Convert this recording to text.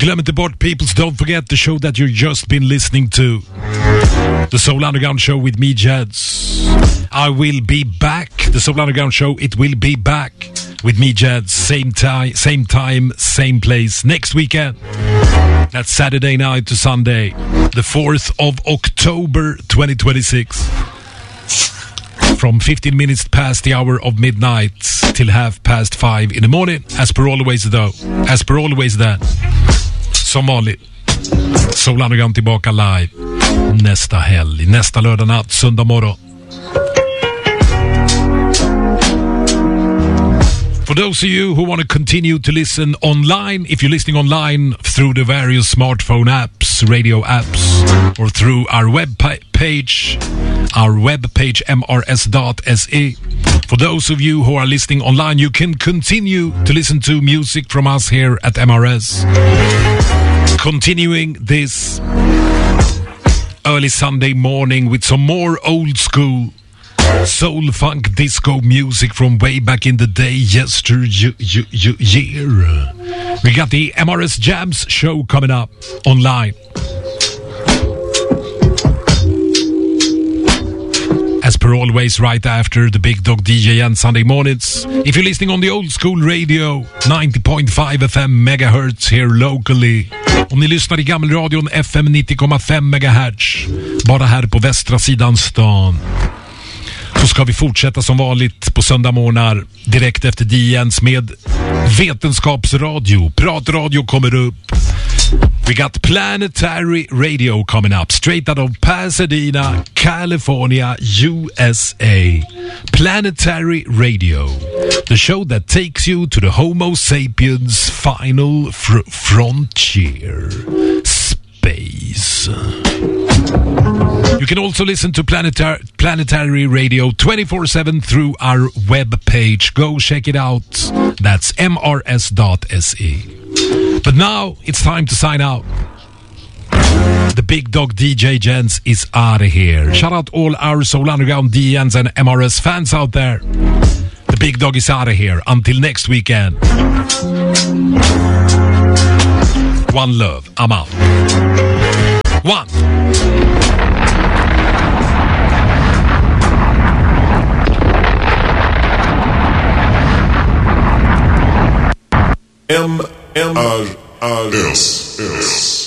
Glöm inte bort, peoples, don't forget the show that you've just been listening to. The Soul Underground Show with me, Jeds. I will be back. The Soul Underground Show, it will be back with me, Jeds. Same time, same place. Next weekend. That's Saturday night to Sunday. The 4th of October 2026. From 15 minutes past the hour of midnight till 5:30 in the morning. As per always then. Som vanligt. Soul Underground tillbaka live. Nästa helg. Nästa lördag natt. Söndag morgon. For those of you who want to continue to listen online, if you're listening online through the various smartphone apps, radio apps, or through our webpage mrs.se. For those of you who are listening online, you can continue to listen to music from us here at MRS. Continuing this early Sunday morning with some more old school soul, funk, disco music from way back in the day, year. We got the MRS Jams show coming up online. As per always, right after the Big Dog DJ and Sunday mornings. If you're listening on the old school radio, 90.5 FM megahertz here locally. Om ni lyssnar i gammelradion FM 90,5 megahertz, bara här på västra sidan stan. Så ska vi fortsätta som vanligt på söndagmorgnar direkt efter DNs med vetenskapsradio. Pratradio kommer upp. We got Planetary Radio coming up straight out of Pasadena, California, USA. Planetary Radio, the show that takes you to the Homo sapiens final frontier, space. You can also listen to Planetary Radio 24/7 through our webpage. Go check it out. That's mrs.se. But now it's time to sign out. The Big Dog DJ Jens is out of here. Shout out all our Soul Underground DNs and MRS fans out there. The Big Dog is out of here. Until next weekend. One love. I'm out. One. MRS.